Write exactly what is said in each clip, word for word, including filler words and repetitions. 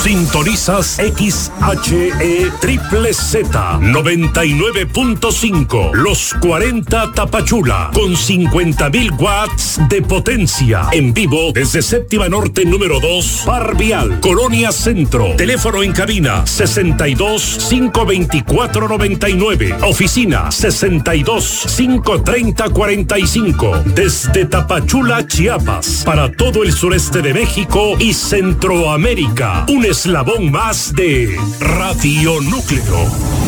Sintonizas X H E Triple Z noventa y nueve punto cinco, Los cuarenta Tapachula, con cincuenta mil watts de potencia. En vivo desde Séptima Norte número dos, Parvial, Colonia Centro. Teléfono en cabina sesenta y dos, cinco veinticuatro, noventa y nueve. Oficina sesenta y dos, cinco treinta, cuarenta y cinco. Desde Tapachula, Chiapas, para todo el sureste de México y Centroamérica. Un eslabón más de Radio Núcleo.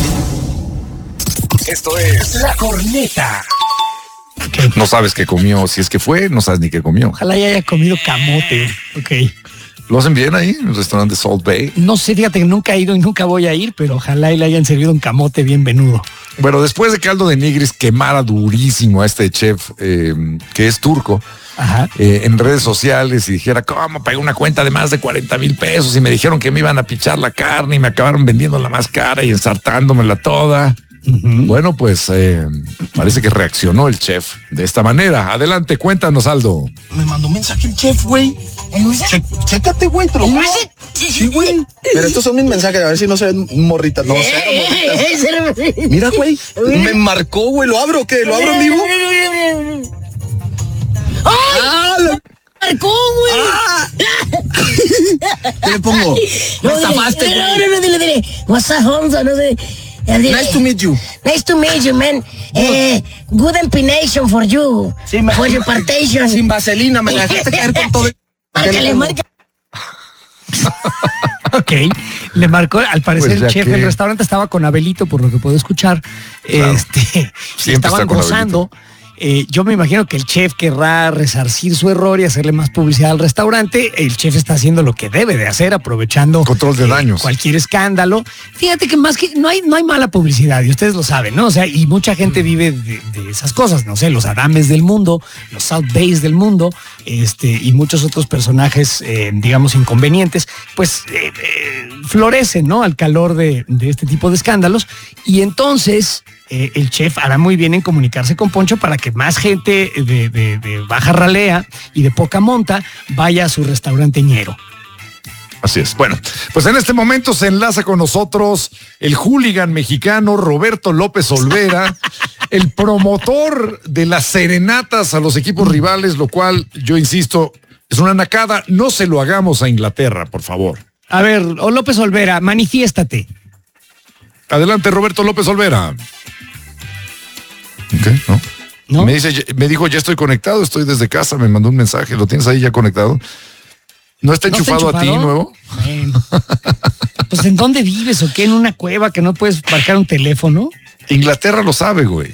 Esto es La Corneta. No sabes qué comió, si es que fue, no sabes ni qué comió. Ojalá ya haya comido camote. Ok. ¿Lo hacen bien ahí en el restaurante Salt Bay? No sé, fíjate que nunca he ido y nunca voy a ir, pero ojalá y le hayan servido un camote bien venudo. Bueno, después de que Aldo de Nigris quemara durísimo a este chef eh, que es turco, Ajá. Eh, en redes sociales y dijera, ¿cómo pagué una cuenta de más de cuarenta mil pesos? Y me dijeron que me iban a pichar la carne y me acabaron vendiendo la más cara y ensartándomela toda. Uh-huh. Bueno, pues eh, parece que reaccionó el chef de esta manera. Adelante, cuéntanos, Aldo. Me mandó un mensaje el chef, güey. Che, chécate, güey, te lo juro. Sí, güey. Pero estos son mis mensajes, a ver si no se ven morritas. No, cero morritas. Mira, güey. Me marcó, güey. ¿Lo abro o qué? ¿Lo abro en vivo? ¡Ay! ¡Ah! La... marcó, güey! ¡Ah! ¿Qué le pongo? No, Me zafaste, güey. No, no, no, dile, dile. What's up, Honzo? No sé. Nice to meet you. Nice to meet you, man. Good, eh, good empination for you. Sí, me... For your partation. Sin vaselina, me la dejaste caer con todo. Márcale, marca. Ok, le marcó, al parecer Pues el chef que... del restaurante estaba con Abelito, por lo que puedo escuchar. Claro. Este, estaban gozando. Eh, yo me imagino que el chef querrá resarcir su error y hacerle más publicidad al restaurante. El chef está haciendo lo que debe de hacer, aprovechando control de eh, daños, cualquier escándalo. Fíjate que más que no hay no hay mala publicidad y ustedes lo saben, ¿no? O sea, y mucha gente vive de, de esas cosas, no sé, los Adames del mundo, los South Bays del mundo, este y muchos otros personajes, eh, digamos, inconvenientes, pues eh, eh, florecen, ¿no? Al calor de, de este tipo de escándalos y entonces Eh, el chef hará muy bien en comunicarse con Poncho para que más gente de, de, de baja ralea y de poca monta vaya a su restaurante ñero. Así es. Bueno, pues en este momento se enlaza con nosotros el hooligan mexicano Roberto López Olvera, el promotor de las serenatas a los equipos rivales, lo cual, yo insisto, es una nacada. No se lo hagamos a Inglaterra, por favor. A ver, López Olvera, manifiéstate. Adelante, Roberto López Olvera. ¿Qué? ¿No? ¿No? Me dice, me dijo, ya estoy conectado, estoy desde casa, me mandó un mensaje, ¿lo tienes ahí ya conectado? ¿No está enchufado, ¿No está enchufado? a ti, nuevo? Bueno. Pues ¿en dónde vives o qué? ¿En una cueva que no puedes marcar un teléfono? Inglaterra lo sabe, güey.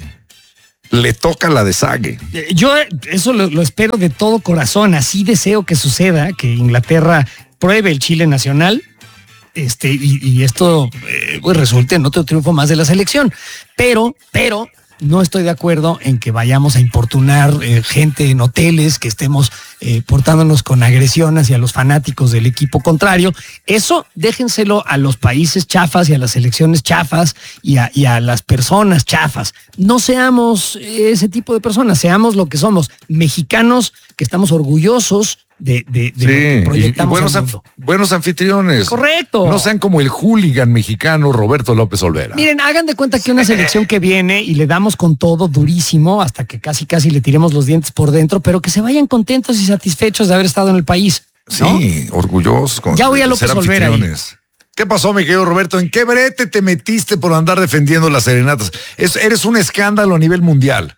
Le toca la de Sague. Yo eso lo, lo espero de todo corazón, así deseo que suceda, que Inglaterra pruebe el chile nacional. Este, y, y esto eh, pues resulte en otro triunfo más de la selección. Pero, pero, no estoy de acuerdo en que vayamos a importunar eh, gente en hoteles, que estemos eh, portándonos con agresión hacia los fanáticos del equipo contrario. Eso déjenselo a los países chafas y a las selecciones chafas y a, y a las personas chafas. No seamos ese tipo de personas, seamos lo que somos, mexicanos que estamos orgullosos de, de, de sí, lo que proyectamos. Y, y buenos, anf- buenos anfitriones. Correcto. No sean como el hooligan mexicano Roberto López Olvera. Miren, hagan de cuenta que una selección que viene y le damos con todo durísimo hasta que casi casi le tiremos los dientes por dentro, pero que se vayan contentos y satisfechos de haber estado en el país, ¿no? Sí, orgullosos. Con ya voy a López Olvera. ¿Qué pasó, mi querido Roberto? ¿En qué brete te metiste por andar defendiendo las serenatas? Es, eres un escándalo a nivel mundial.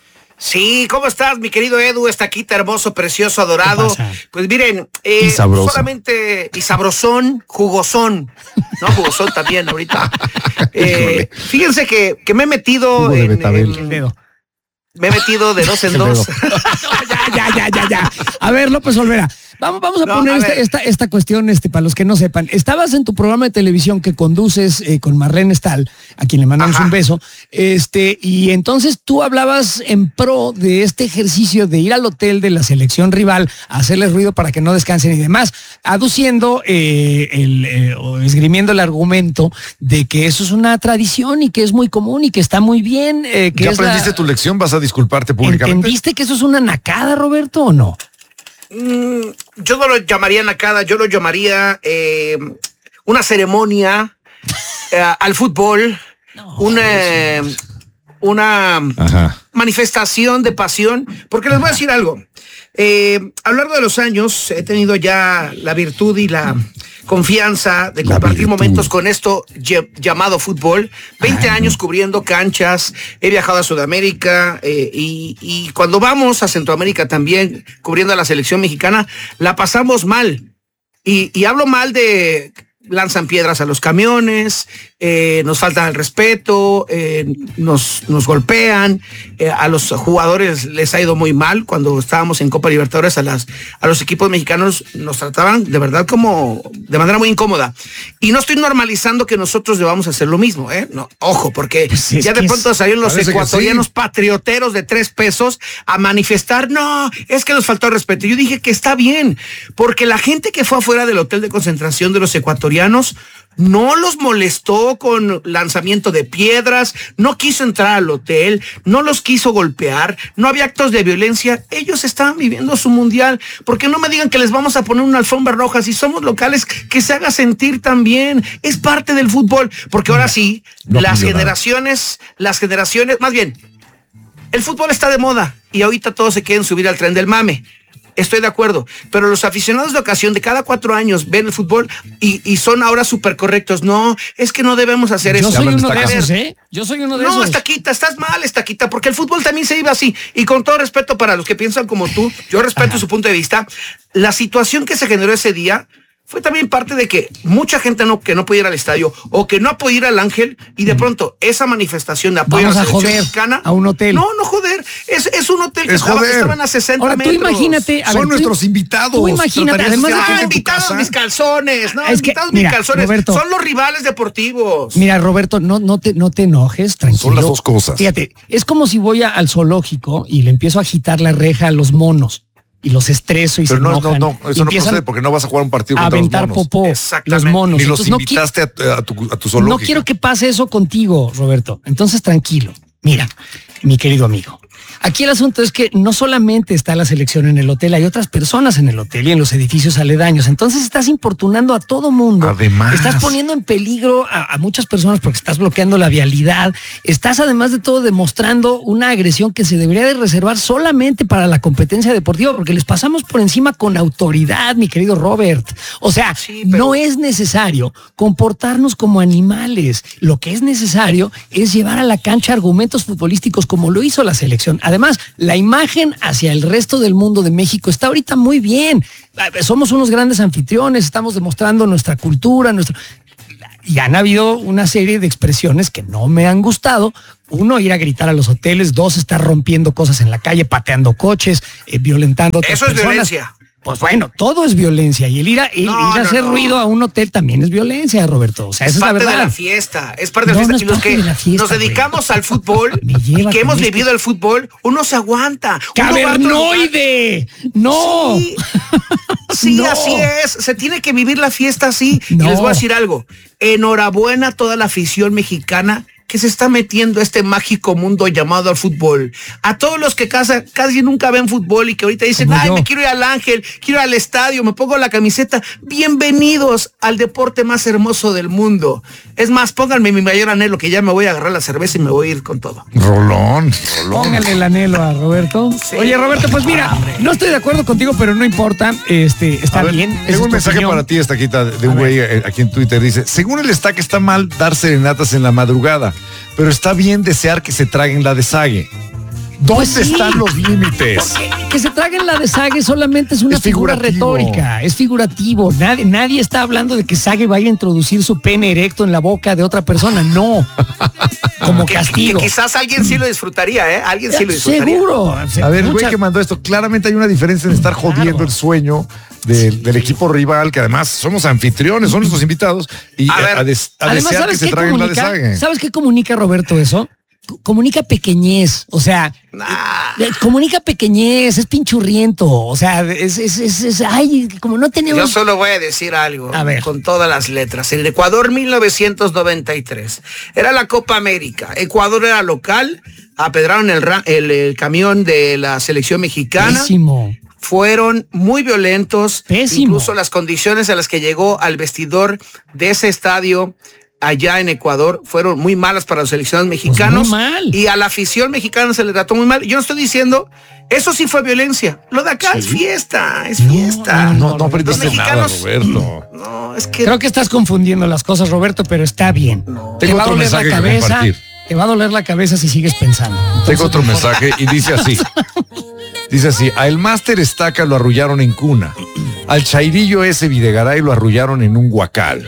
Sí, ¿cómo estás, mi querido Edu? Esta quita hermoso, precioso, adorado. Pues miren, eh, y sabroso. solamente, y sabrosón, jugosón. No, jugosón también ahorita. eh, fíjense que, que me he metido en, en, el dedo. Me he metido de dos en dos. ya, ya, ya, ya, ya. A ver, López Olvera, vamos, vamos a no, poner a esta, esta, esta cuestión, este, para los que no sepan. Estabas en tu programa de televisión que conduces eh, con Marlene Stahl, a quien le mandamos Ajá. un beso, este, y entonces tú hablabas en pro de este ejercicio de ir al hotel de la selección rival a hacerles ruido para que no descansen y demás, aduciendo eh, el, eh, o esgrimiendo el argumento de que eso es una tradición y que es muy común y que está muy bien. Eh, que ¿Ya es aprendiste la... tu lección? ¿Vas a disculparte públicamente? ¿Entendiste que eso es una nacada, Roberto, o no? Mm, yo no lo llamaría nacada, yo lo llamaría eh, una ceremonia eh, al fútbol, no, una, una manifestación de pasión, porque les voy a decir algo. Eh, a lo largo de los años he tenido ya la virtud y la confianza de compartir momentos con esto llamado fútbol. veinte Ay, años cubriendo canchas, he viajado a Sudamérica eh, y, y cuando vamos a Centroamérica también cubriendo a la selección mexicana, la pasamos mal. Y, y hablo mal de... lanzan piedras a los camiones, eh, nos faltan el respeto, eh, nos, nos golpean, eh, a los jugadores les ha ido muy mal. Cuando estábamos en Copa Libertadores, a, las, a los equipos mexicanos nos trataban de verdad como de manera muy incómoda. Y no estoy normalizando que nosotros debamos hacer lo mismo, ¿eh? No, ojo, porque pues es ya de pronto es, salieron los ecuatorianos sí. patrioteros de tres pesos a manifestar, no, es que nos faltó el respeto. Yo dije que está bien, porque la gente que fue afuera del hotel de concentración de los ecuatorianos no los molestó con lanzamiento de piedras, no quiso entrar al hotel, no los quiso golpear, no había actos de violencia. Ellos estaban viviendo su mundial. Porque no me digan que les vamos a poner una alfombra roja. Si somos locales, que se haga sentir también. Es parte del fútbol. Porque ahora sí, no, las generaciones, nada. las generaciones, más bien, el fútbol está de moda y ahorita todos se quieren subir al tren del mame. Estoy de acuerdo, pero los aficionados de ocasión de cada cuatro años ven el fútbol y, y son ahora súper correctos. No, es que no debemos hacer Yo eso. Soy uno de esos, ¿eh? Yo soy uno de no, esos. No, Estaquita, estás mal, Estaquita, porque el fútbol también se vive así. Y con todo respeto para los que piensan como tú, yo respeto Ajá. su punto de vista. La situación que se generó ese día fue también parte de que mucha gente no, que no podía ir al estadio o que no podía ir al Ángel y de pronto esa manifestación de apoyo Vamos a la selección joder mexicana. A un hotel. No, no joder. Es, es un hotel que es estaba, estaban a sesenta Ahora, metros. Tú imagínate. A Son ver, nuestros tú, invitados. Tú imagínate. Además de que no, invitados mis calzones. No, es que, invitados mira, mis calzones. Roberto, son los rivales deportivos. Mira, Roberto, no, no, te, no te enojes, tranquilo. Son las dos cosas. Fíjate, es como si voy a, al zoológico y le empiezo a agitar la reja a los monos. Y los estreso y Pero se no, enojan. no, no, eso no procede porque no vas a jugar un partido contra los monos. A aventar popó, los monos. Ni los Entonces, invitaste no quiero, a, a, tu, a tu zoológico. No quiero que pase eso contigo, Roberto. Entonces, tranquilo. Mira, mi querido amigo, aquí el asunto es que no solamente está la selección en el hotel, hay otras personas en el hotel y en los edificios aledaños. Entonces estás importunando a todo mundo. Además. Estás poniendo en peligro a, a muchas personas porque estás bloqueando la vialidad. Estás además de todo demostrando una agresión que se debería de reservar solamente para la competencia deportiva porque les pasamos por encima con autoridad, mi querido Robert. O sea, sí, pero... no es necesario comportarnos como animales. Lo que es necesario es llevar a la cancha argumentos futbolísticos como lo hizo la selección. Además, la imagen hacia el resto del mundo de México está ahorita muy bien. Somos unos grandes anfitriones, estamos demostrando nuestra cultura, nuestro... y han habido una serie de expresiones que no me han gustado. Uno, ir a gritar a los hoteles. Dos, estar rompiendo cosas en la calle, pateando coches, eh, violentando a otras Eso personas. Es violencia. Pues bueno, todo es violencia y el ir a, el, no, ir a no, hacer no. ruido a un hotel también es violencia, Roberto. O sea, es esa parte es la verdad. de la fiesta, es parte de la no, fiesta. No y los que de fiesta, nos dedicamos güey. al fútbol y que hemos vivido el fútbol, uno se aguanta. ¡Cavernoide! ¡No! Sí, sí no. así es. Se tiene que vivir la fiesta así. No. Y les voy a decir algo. Enhorabuena a toda la afición mexicana que se está metiendo a este mágico mundo llamado al fútbol. A todos los que casa, casi nunca ven fútbol y que ahorita dicen, ay, yo. me quiero ir al Ángel, quiero ir al estadio, me pongo la camiseta. Bienvenidos al deporte más hermoso del mundo. Es más, pónganme mi mayor anhelo, que ya me voy a agarrar la cerveza y me voy a ir con todo. Rolón, rolón. Póngale el anhelo a Roberto. Sí. Oye, Roberto, pues mira, no estoy de acuerdo contigo, pero no importa. Este, está ver, bien. Tengo un mensaje opinión. para ti, Estaquita, de un güey aquí en Twitter. Dice, según el Estaque está mal dar serenatas en la madrugada, pero está bien desear que se traguen la desague. ¿Dónde pues sí. están los límites? Que se traguen la de Sague solamente es una es figura retórica, es figurativo. Nadie, nadie está hablando de que Sague vaya a introducir su pene erecto en la boca de otra persona, no. Como que, castigo. Que quizás alguien sí lo disfrutaría, ¿eh? Alguien sí lo disfrutaría. Seguro. A ver, el güey que mandó esto, claramente hay una diferencia en estar jodiendo claro. el sueño del, del equipo rival, que además somos anfitriones, son nuestros invitados, y a, ver, a, des, a además, desear que se traguen la de Sague. ¿Sabes qué comunica, Roberto, eso? Comunica pequeñez, o sea, nah. comunica pequeñez, es pinchurriento, o sea, es, es, es, es ay, como no tenemos... Yo solo voy a decir algo, a ver. con todas las letras. En Ecuador, mil novecientos noventa y tres, era la Copa América, Ecuador era local, apedraron el, el, el camión de la selección mexicana. Pésimo. fueron muy violentos. Pésimo. Incluso las condiciones a las que llegó al vestidor de ese estadio allá en Ecuador fueron muy malas para los seleccionados mexicanos. Pues muy mal. Y a la afición mexicana se le trató muy mal. Yo no estoy diciendo, eso sí fue violencia. Lo de acá sí. es fiesta, es fiesta. No, no, no aprendiste nada, Roberto. No, es que... Creo que estás confundiendo las cosas, Roberto, pero está bien. No. Te Tengo va a otro doler mensaje la que cabeza. compartir. Te va a doler la cabeza si sigues pensando. Entonces, Tengo otro mensaje y dice así. Dice así, a el Máster Estaca lo arrullaron en cuna. Al Chairillo ese Videgaray lo arrullaron en un huacal.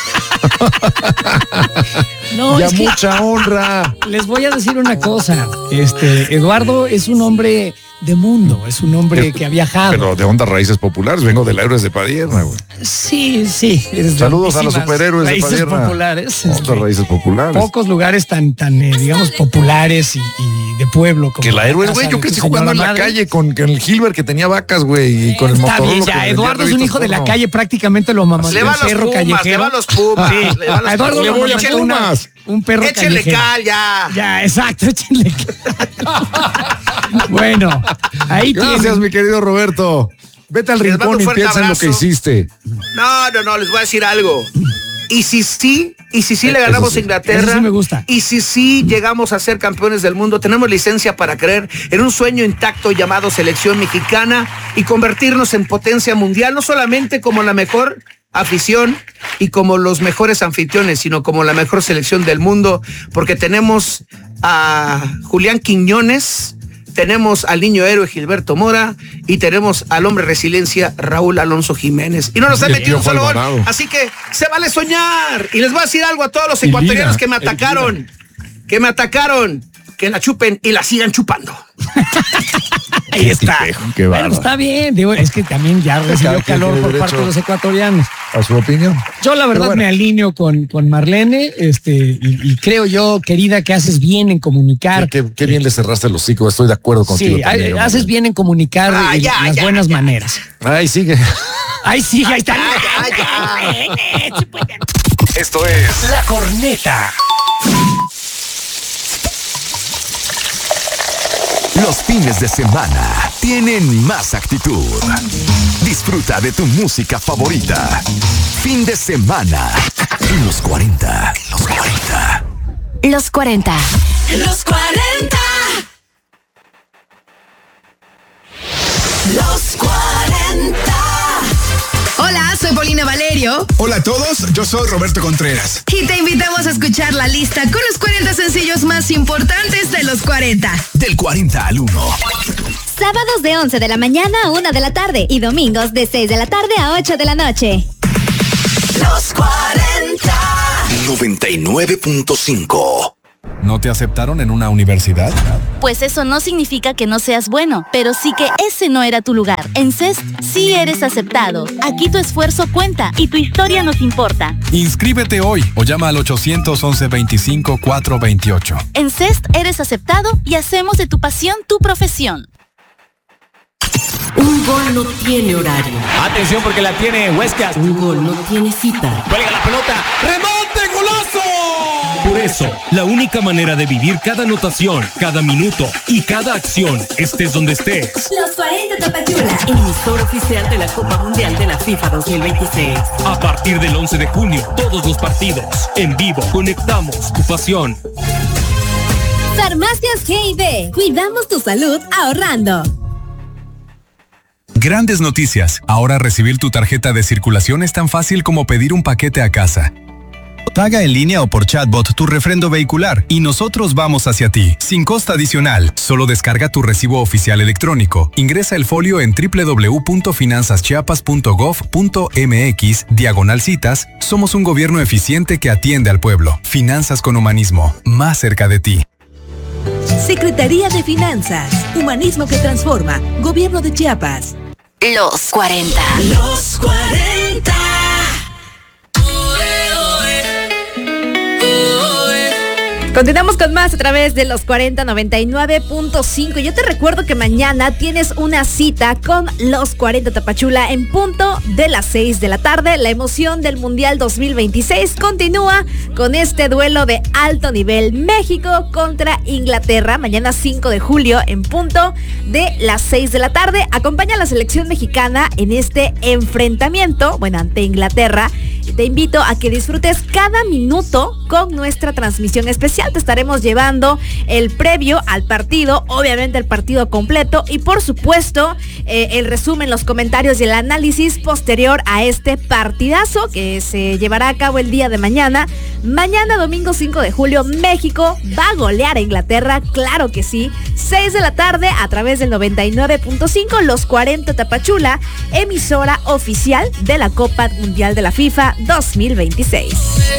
No, ya es que mucha honra. les voy a decir una cosa. Este, Eduardo es un hombre de mundo, es un hombre que ha viajado. Pero de ondas raíces populares, vengo del Héroes de Padierna, güey. Sí, sí. Saludos a los superhéroes de raíces Padierna. populares. Ondas este, raíces populares. Pocos lugares tan, tan eh, digamos, populares y, y de pueblo como Que la Héroes, casa güey, yo de crecí tu jugando en señora la madre. calle con, con el Gilbert que tenía vacas, güey, y con el Está Motorola. bien, que ya, vendía Eduardo es un revistas hijo de la porno. calle, prácticamente lo mamá Le va a los perro Pumas, le callejero. va a los Pumas. Sí. le va a los A Eduardo Pumas. le voy a Échenle Pumas. Un perro Échenle callejero. cal, ya. Ya, exacto, échenle cal. Bueno, ahí Gracias, tienes. mi querido Roberto. Vete al Les mando rincón un y fuerte piensa en lo que abrazo. hiciste. No, no, no, les voy a decir algo. Y si sí, y si sí le ganamos sí. a Inglaterra, Eso sí me gusta. y si sí llegamos a ser campeones del mundo, tenemos licencia para creer en un sueño intacto llamado selección mexicana y convertirnos en potencia mundial, no solamente como la mejor afición y como los mejores anfitriones, sino como la mejor selección del mundo, porque tenemos a Julián Quiñones, tenemos al niño héroe Gilberto Mora y tenemos al hombre resiliencia Raúl Alonso Jiménez. Y no nos han Bien, metido un Piojo solo gol. Alvarado. Así que se vale soñar. Y les voy a decir algo a todos los Y ecuatorianos Lina, que me el atacaron. Que me atacaron. Que la chupen y la sigan chupando. Ahí está. tipejo, Bueno, qué bárbaro. está bien, digo, es que también ya recibió Cada quien calor tiene por derecho parte de los ecuatorianos. A su opinión. Yo la verdad Pero bueno. me alineo con, con Marlene, este, y, y creo yo, querida, que haces bien en comunicar. Qué, qué- qué bien le cerraste el hocico, estoy de acuerdo contigo. Sí, también, ha- haces Roberto. bien en comunicar Ah, en ya, las ya, buenas ya. maneras. Ay, sigue. Ay, sí, ahí está. Esto es La corneta. Los fines de semana tienen más actitud. Disfruta de tu música favorita. Fin de semana en los cuarenta. En los cuarenta. Los cuarenta. Los cuarenta. Los cuarenta. Hola, soy Paulina Valerio Hola a todos, yo soy Roberto Contreras. y te invitamos a escuchar la lista con los cuarenta sencillos más importantes de los cuarenta. Del cuarenta al uno. Sábados de once de la mañana a una de la tarde y domingos de seis de la tarde a ocho de la noche. Los cuarenta. noventa y nueve punto cinco. ¿No te aceptaron en una universidad? Pues eso no significa que no seas bueno, pero sí que ese no era tu lugar. En C E S T sí eres aceptado. Aquí tu esfuerzo cuenta y tu historia nos importa. Inscríbete hoy o llama al ochocientos once veinticinco cuatrocientos veintiocho. En C E S T eres aceptado y hacemos de tu pasión tu profesión. Un gol no tiene horario. Atención porque la tiene Huescas. Un gol no tiene cita. Cuelga la pelota. ¡Remonte, golazo! Por eso, la única manera de vivir cada anotación, cada minuto y cada acción, estés donde estés. Los cuarenta Tapachula. Emisor oficial de la Copa Mundial de la FIFA dos mil veintiséis. A partir del once de junio, todos los partidos. En vivo, conectamos tu pasión. Farmacias G y B. Cuidamos tu salud ahorrando. Grandes noticias. Ahora recibir tu tarjeta de circulación es tan fácil como pedir un paquete a casa. Paga en línea o por chatbot tu refrendo vehicular y nosotros vamos hacia ti, sin costo adicional. Solo descarga tu recibo oficial electrónico. Ingresa el folio en doble u doble u doble u punto finanzas chiapas punto gov punto mx, diagonal citas. Somos un gobierno eficiente que atiende al pueblo. Finanzas con humanismo, más cerca de ti. Secretaría de Finanzas, Humanismo que Transforma, Gobierno de Chiapas. Los cuarenta. Los cuarenta. Continuamos con más a través de los cuarenta noventa y nueve punto cinco. Yo te recuerdo que mañana tienes una cita con los cuarenta Tapachula en punto de las seis de la tarde. La emoción del Mundial dos mil veintiséis continúa con este duelo de alto nivel. México contra Inglaterra, mañana cinco de julio en punto de las seis de la tarde. Acompaña a la selección mexicana en este enfrentamiento, bueno, ante Inglaterra. Te invito a que disfrutes cada minuto con nuestra transmisión especial. Te estaremos llevando el previo al partido, obviamente el partido completo y por supuesto eh, el resumen, los comentarios y el análisis posterior a este partidazo que se llevará a cabo el día de mañana. Mañana domingo cinco de julio, México va a golear a Inglaterra, claro que sí. seis de la tarde a través del noventa y nueve punto cinco, los cuarenta Tapachula, emisora oficial de la Copa Mundial de la FIFA dos mil veintiséis.